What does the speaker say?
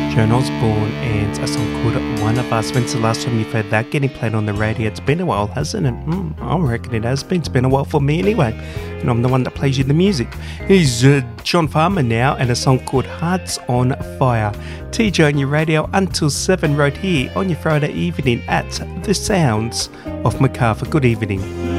Joan Osborne and a song called One of Us. When's the last time you've heard that getting played on the radio? It's been a while, hasn't it? I reckon it has been. It's been a while for me anyway. And I'm the one that plays you the music. Here's John Farmer now and a song called Hearts on Fire. TJ on your radio until 7 right here on your Friday evening at The Sounds of Macarthur. Good evening.